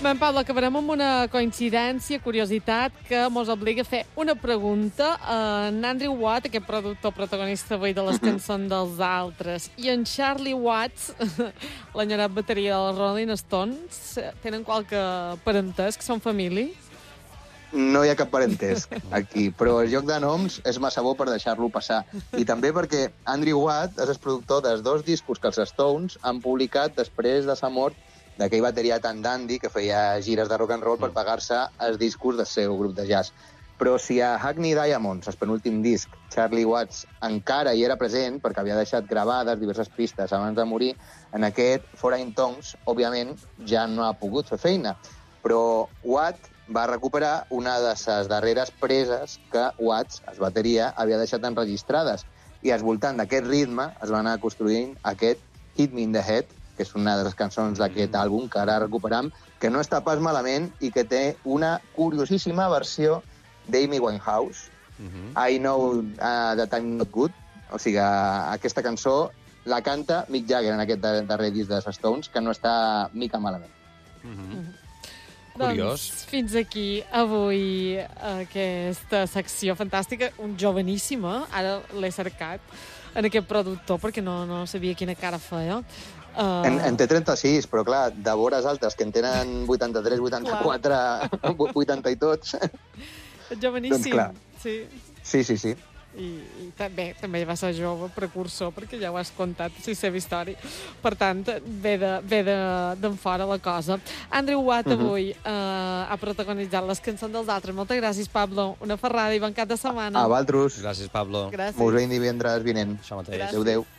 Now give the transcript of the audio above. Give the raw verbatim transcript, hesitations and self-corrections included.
Ben, Pablo, acabarem amb una coincidència, curiositat, que mos obliga a fer una pregunta. Uh, en Andrew Watt, aquest productor protagonista avui de les cançons dels altres, i en Charlie Watts, l'enyorat bateria dels Rolling Stones, tenen qualque parentesc, són família? No hi ha cap parentesc aquí, però el joc de noms és massa bo per deixar-lo passar. I també perquè Andrew Watt és el productor dels dos discos que els Stones han publicat després de sa mort d'aquell bateria tan dandy que feia gires de rock and roll per pagar-se els discos del seu grup de jazz. Però si a Hackney Diamonds, el penúltim disc, Charlie Watts encara hi era present, perquè havia deixat gravades diverses pistes abans de morir, en aquest Foreign Tongues, òbviament, ja no ha pogut fer feina. Però Watt va recuperar una de les darreres preses que Watts, el bateria, havia deixat enregistrades. I al voltant d'aquest ritme es va anar construint aquest Hit Me in the Head, que és una de les cançons d'aquest àlbum que ara recuperam, que no està pas malament i que té una curiosíssima versió d'Amy Winehouse, uh-huh. I Know uh, That I'm Not Good. O sigui, aquesta cançó la canta Mick Jagger en aquest darrer disc de Stones, que no està mica malament. Uh-huh. Mm. Curiós. Doncs fins aquí avui aquesta secció fantàstica, un joveníssima, ara l'he cercat, en aquest productor, perquè no, no sabia quina cara feia. Uh... En, en té trenta-sis, però clar, de vores altes, que en tenen vuitanta-tres, vuitanta-quatre, vuitanta i tots. Joveníssim, doncs, sí. Sí, sí, sí. I, i també, també va ser jove, precursor, perquè ja ho has contat, si seva història. Per tant, ve d'en de, ve de, fora la cosa. Andrew Watt uh-huh. avui uh, ha protagonitzat les cançons dels altres. Moltes gràcies, Pablo. Una ferrada i bon cap de setmana. A vosaltres. Gràcies, Pablo. Gràcies. Mos veiem divendres vinent. Això mateix. Adéu, adéu.